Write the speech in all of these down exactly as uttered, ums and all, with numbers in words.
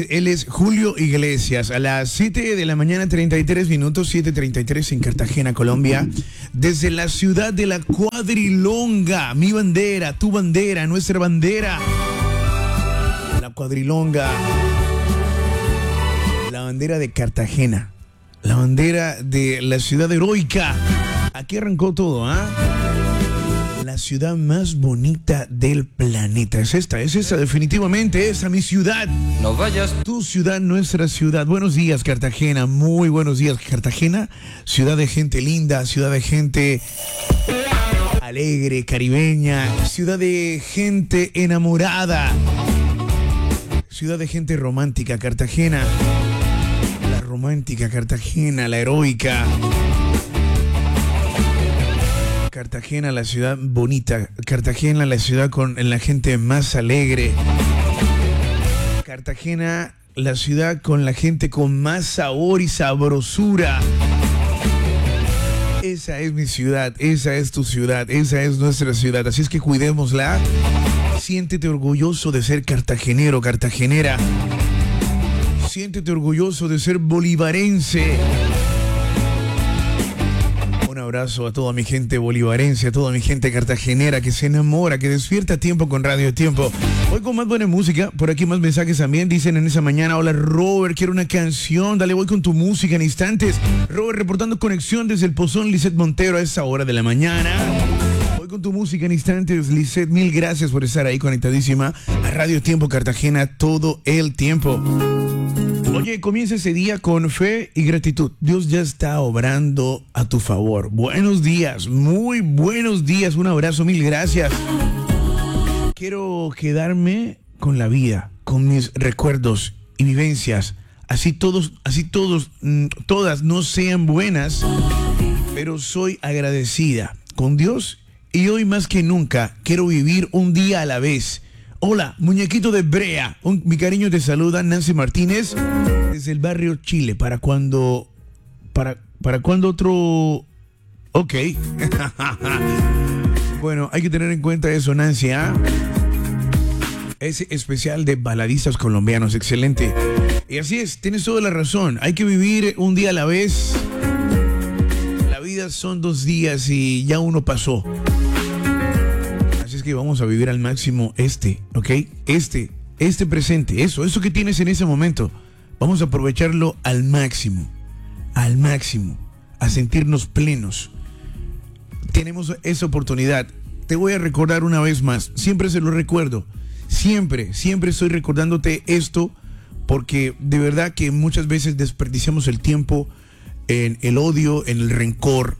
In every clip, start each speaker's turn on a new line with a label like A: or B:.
A: él es Julio Iglesias. A las siete de la mañana, treinta y tres minutos, siete treinta y tres en Cartagena, Colombia. Desde la ciudad de la Cuadrilonga, mi bandera, tu bandera, nuestra bandera. La Cuadrilonga. La bandera de Cartagena. La bandera de la ciudad heroica. Aquí arrancó todo, ¿ah? ¿eh? La ciudad más bonita del planeta. Es esta, es esta, definitivamente esa, mi ciudad.
B: No vayas.
A: Tu ciudad, nuestra ciudad. Buenos días, Cartagena. Muy buenos días, Cartagena. Ciudad de gente linda, ciudad de gente alegre, caribeña. Ciudad de gente enamorada. Ciudad de gente romántica, Cartagena. La romántica Cartagena, la heroica. Cartagena, la ciudad bonita. Cartagena, la ciudad con la gente más alegre. Cartagena, la ciudad con la gente con más sabor y sabrosura. Esa es mi ciudad, esa es tu ciudad, esa es nuestra ciudad. Así es que cuidémosla. Siéntete orgulloso de ser cartagenero, cartagenera. Siéntete orgulloso de ser bolivarense. Un abrazo a toda mi gente bolivarense, a toda mi gente cartagenera que se enamora, que despierta a tiempo con Radio Tiempo. Hoy con más buena música, por aquí más mensajes también. Dicen en esa mañana: hola Robert, quiero una canción, dale, voy con tu música en instantes. Robert reportando conexión desde el Pozón, Lisette Montero a esa hora de la mañana. Voy con tu música en instantes, Lisette, mil gracias por estar ahí conectadísima a Radio Tiempo Cartagena todo el tiempo. Oye, comienza ese día con fe y gratitud. Dios ya está obrando a tu favor. Buenos días, muy buenos días. Un abrazo, mil gracias. Quiero quedarme con la vida, con mis recuerdos y vivencias. Así todos, así todos, todas no sean buenas, pero soy agradecida con Dios y hoy más que nunca quiero vivir un día a la vez. Hola, muñequito de brea. Un, mi cariño te saluda Nancy Martínez desde el barrio Chile. ¿Para cuando, para, para cuando otro? Ok. Bueno, hay que tener en cuenta eso, Nancy, ¿ah? Ese especial de baladistas colombianos, excelente. Y así es, tienes toda la razón. Hay que vivir un día a la vez. La vida son dos días y ya uno pasó. Es que vamos a vivir al máximo este, ¿ok? Este, este presente, eso, eso que tienes en ese momento. Vamos a aprovecharlo al máximo, al máximo, a sentirnos plenos. Tenemos esa oportunidad. Te voy a recordar una vez más, siempre se lo recuerdo, siempre, siempre estoy recordándote esto, porque de verdad que muchas veces desperdiciamos el tiempo en el odio, en el rencor,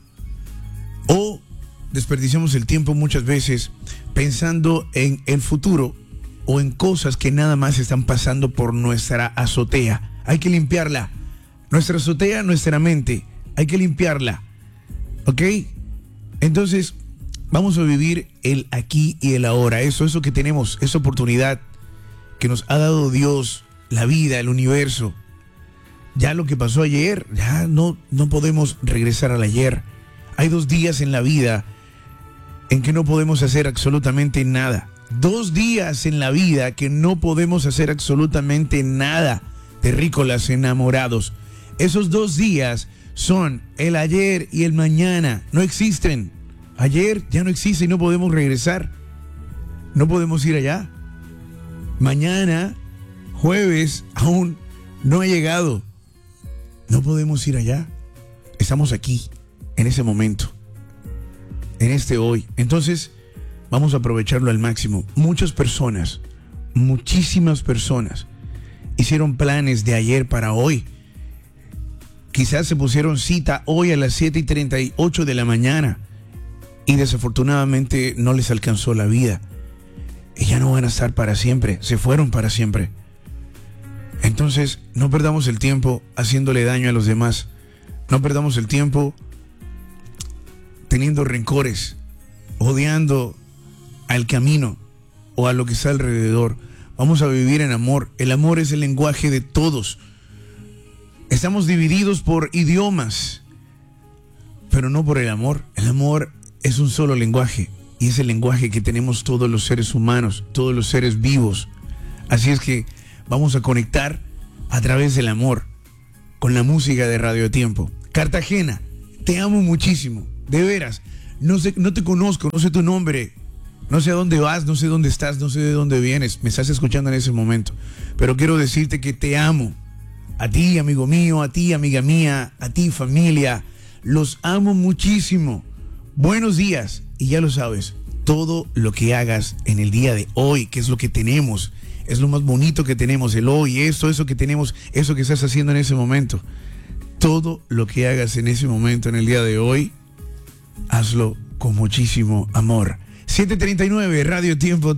A: o desperdiciamos el tiempo muchas veces pensando en el futuro o en cosas que nada más están pasando por nuestra azotea. Hay que limpiarla. Nuestra azotea, nuestra mente. Hay que limpiarla. ¿Ok? Entonces, vamos a vivir el aquí y el ahora. Eso, eso que tenemos, esa oportunidad que nos ha dado Dios, la vida, el universo. Ya lo que pasó ayer, ya no, no podemos regresar al ayer. Hay dos días en la vida en que no podemos hacer absolutamente nada. Dos días en la vida que no podemos hacer absolutamente nada. Terrícolas enamorados. Esos dos días son el ayer y el mañana. No existen. Ayer ya no existe y no podemos regresar. No podemos ir allá. Mañana, jueves, aún no ha llegado. No podemos ir allá. Estamos aquí, en ese momento. En este hoy. Entonces, vamos a aprovecharlo al máximo. Muchas personas, muchísimas personas hicieron planes de ayer para hoy. Quizás se pusieron cita hoy a las siete y treinta y ocho de la mañana y desafortunadamente no les alcanzó la vida. Y ya no van a estar para siempre, se fueron para siempre. Entonces, no perdamos el tiempo haciéndole daño a los demás. No perdamos el tiempo teniendo rencores, odiando al camino o a lo que está alrededor. Vamos a vivir en amor. El amor es el lenguaje de todos. Estamos divididos por idiomas, pero no por el amor. El amor es un solo lenguaje y es el lenguaje que tenemos todos los seres humanos, todos los seres vivos. Así es que vamos a conectar a través del amor, con la música de Radio Tiempo. Cartagena, te amo muchísimo, de veras. No sé, no te conozco, no sé tu nombre, no sé a dónde vas, no sé dónde estás, no sé de dónde vienes, me estás escuchando en ese momento, pero quiero decirte que te amo. A ti, amigo mío, a ti, amiga mía, a ti, familia, los amo muchísimo. Buenos días, y ya lo sabes, todo lo que hagas en el día de hoy, que es lo que tenemos, es lo más bonito que tenemos, el hoy, esto, eso que tenemos, eso que estás haciendo en ese momento. Todo lo que hagas en ese momento, en el día de hoy, hazlo con muchísimo amor. siete treinta y nueve, Radio Tiempo.